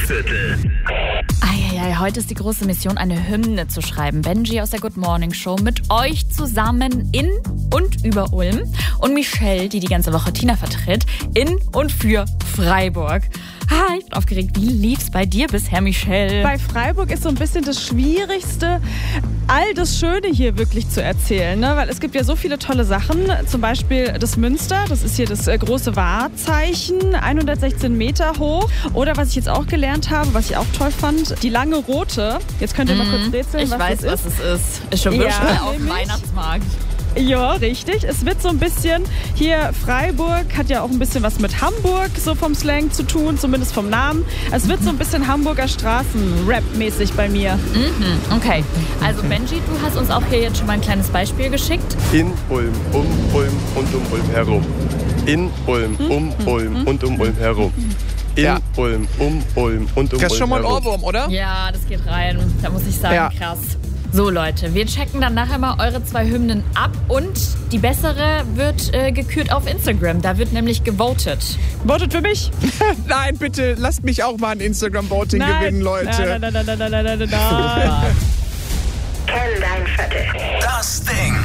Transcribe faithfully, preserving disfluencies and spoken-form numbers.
Speckviertel. Eieiei, heute ist die große Mission, eine Hymne zu schreiben. Benji aus der Good Morning Show mit euch zusammen in und über Ulm. Und Michelle, die die ganze Woche Tina vertritt, in und für Freiburg. Ha, ich bin aufgeregt. Wie lief's bei dir bisher, Michelle? Bei Freiburg ist so ein bisschen das Schwierigste, all das Schöne hier wirklich zu erzählen, ne? Weil es gibt ja so viele tolle Sachen, zum Beispiel das Münster, das ist hier das äh, große Wahrzeichen, hundertsechzehn Meter hoch. Oder was ich jetzt auch gelernt habe, was ich auch toll fand, die lange rote. Jetzt könnt ihr mal kurz rätseln, ich was weiß, das ist. was es ist. Ist schon wirklich Ja, auf dem nämlich? Weihnachtsmarkt. Ja, richtig. Es wird so ein bisschen, hier Freiburg hat ja auch ein bisschen was mit Hamburg, so vom Slang zu tun, zumindest vom Namen. Es wird so ein bisschen Hamburger Straßen-Rap-mäßig bei mir. Mhm, okay. Also Benji, du hast uns auch hier jetzt schon mal ein kleines Beispiel geschickt. In Ulm, um Ulm und um Ulm herum. In Ulm, um Ulm und um Ulm herum. In Ja. Ulm, um Ulm und um Das ist schon Ulm mal ein herum. Ohrwurm, oder? Ja, das geht rein. Da muss ich sagen, Ja. krass. So Leute, wir checken dann nachher mal eure zwei Hymnen ab und die bessere wird äh, gekürt auf Instagram. Da wird nämlich gewotet. Votet für mich? Nein, bitte, lasst mich auch mal ein Instagram-Voting gewinnen, Leute. Nein, nein, nein, nein, nein, nein, nein, nein. Super. Kenn dein Viertel. Das Ding.